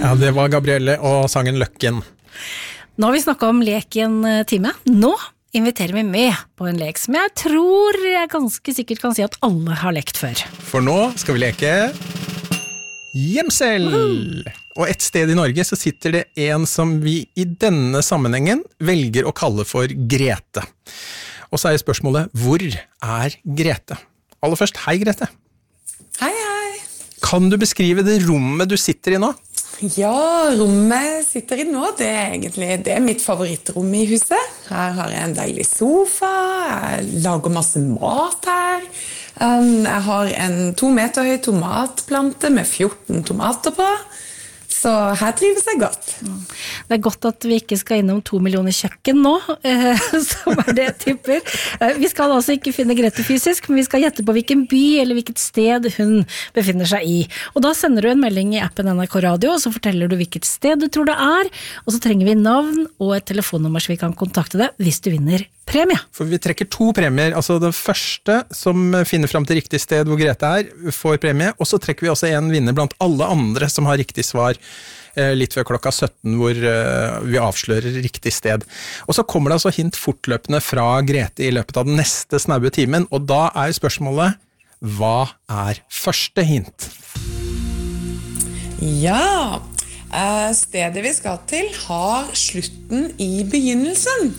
Ja, det var Gabrielle og sangen Løkken. Nå har vi snakket om lek I en time. Nå inviterer vi med på en lek som jeg tror jeg ganske sikkert kan si at alle har lekt før. For nå skal vi leke gjemsel. Og et sted I Norge så sitter det en som vi I denne sammenhengen velger å kalle for Grete. Og så spørsmålet, hvor Grete? Aller først, hei Grete. Hei, hei. Kan du beskrive det rommet du sitter I nå? Ja, rommet jeg sitter I nå, det mitt favorittrom I huset. Her har jeg en deilig sofa, jeg lager masse mat her. Jeg har en 2 meter høy tomatplante med 14 tomater på. Så her trives jeg godt. Det godt at vi ikke skal innom 2 millioner kjøkken nå, som det jeg tipper. Vi skal altså ikke finne Grete fysisk, men vi skal gjette på hvilken by eller hvilket sted hun befinner seg I. Og da sender du en melding I appen NRK Radio, og så forteller du hvilket sted du tror det og så trenger vi navn og et telefonnummer så vi kan kontakte deg hvis du vinner premie. For vi trekker 2 premier, altså den første som finner frem til riktig sted hvor Grete får premie, og så trekker vi også en vinner blant alle andre som har riktig svar litt før klokka 17 hvor vi avslører riktig sted. Og så kommer det altså hint fortløpende fra Grete I løpet av den neste snaue timen, og da spørsmålet, hva første hint? Ja, stedet vi skal til har slutten I begynnelsen.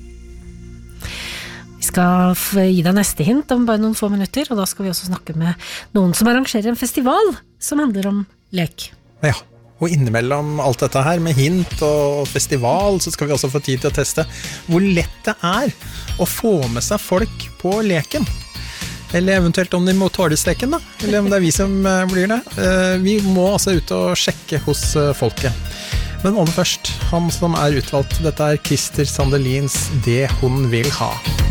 Vi skal gi deg neste hint om bare noen få minutter, og da skal vi også snakke med noen som arrangerer en festival som handler om lek. Ja, og innimellom alt dette her med hint og festival, så skal vi også få tid til å teste hvor lett det å få med seg folk på leken. Eller eventuelt om de må tåles leken da, eller om det vi som blir det. Vi må altså ut og sjekke hos folket. Men aller først, han som utvalgt, dette Christer Sandelins Det hun vil ha.